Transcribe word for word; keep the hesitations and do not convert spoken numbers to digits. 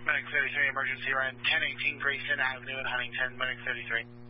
Medic thirty-three, emergency around ten eighteen Grayson Avenue in Huntington, Medic thirty-three.